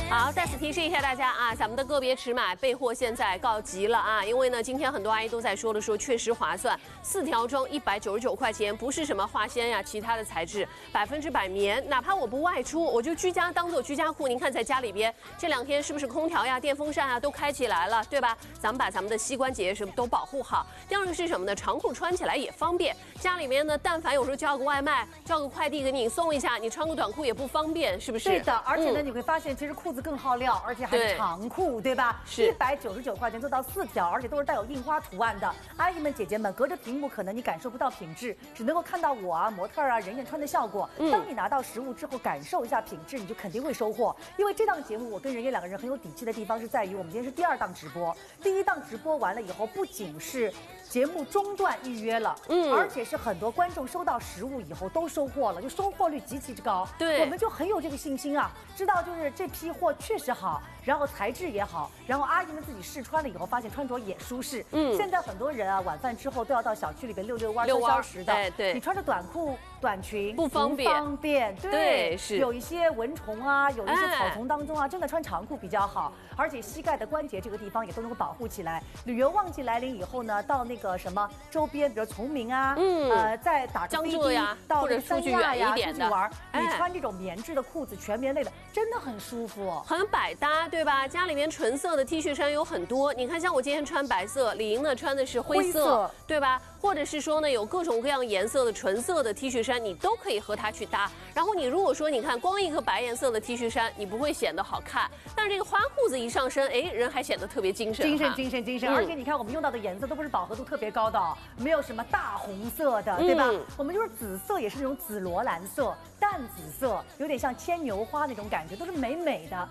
好，在此提示一下大家啊，咱们的个别尺码备货现在告急了啊！因为呢，今天很多阿姨都在说的说确实划算，4条装199块钱，不是什么化纤呀，其他的材质，100%棉，哪怕我不外出，我就居家当做居家裤。您看在家里边这2天是不是空调呀、电风扇啊都开起来了，对吧？咱们把咱们的膝关节什么都保护好。第二个是什么呢？长裤穿起来也方便。家里面呢，但凡有时候叫个外卖、叫个快递给你送一下，你穿个短裤也不方便，是不是？ 对的，而且呢，你会发现其实裤子更耗料，而且还是长裤，对吧？ 是 199块钱做到4条，而且都是带有印花图案的。阿姨们、姐姐们，隔着屏幕可能你感受不到品质，只能够看到我啊、模特啊、人穿的效果。当你拿到实物之后，感受一下品质，你就肯定会收获。因为这档节目，我跟人2个人很有底气的地方是在于，我们今天是第2档直播。第1档直播完了以后，不仅是节目中断预约了，而且是很多观众收到实物以后都收获了，就收获率极其之高。 对， 我们就很有这个信心啊，知道就是这批货确实好，然后材质也好，然后阿姨们自己试穿了以后，发现穿着也舒适。现在很多人啊，晚饭之后都要到小区里边遛弯、消消食的。 对， 你穿着短裤、短裙不方便。 对， 是有一些蚊虫啊，有一些草丛当中啊，真的穿长裤比较好，而且膝盖的关节这个地方也都能够保护起来。旅游旺季来临以后呢，到那个什么周边，比如崇明啊，再打个飞机到或者三亚呀，出去玩， 你穿这种棉质的裤子，全棉类的，真的很舒服， 很百搭，对吧？家里面纯色的 T 恤衫有很多，你看像我今天穿白色，李莹呢穿的是灰色，对吧？或者是说呢，有各种各样颜色的纯色的 T 恤衫，你都可以和它去搭。然后你如果说你看光一个白颜色的 T 恤衫，你不会显得好看，但是这个花裤子一上身，哎，人还显得特别精神。而且你看我们用到的颜色都不是饱和度特别高的，没有什么大红色的，对吧？我们就是紫色，也是那种紫罗兰色、淡紫色，有点像牵牛花那种感觉，都是美美的。